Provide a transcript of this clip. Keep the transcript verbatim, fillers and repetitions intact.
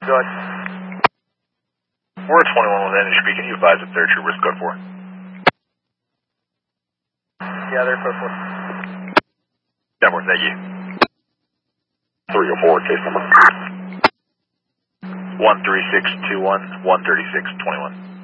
Go ahead. We're at twenty-one with N H B. Can you advise if they're true risk code four? Yeah, they're code four. Denver, thank you. three oh four, case number. one three six two one, one thirty-six twenty-one.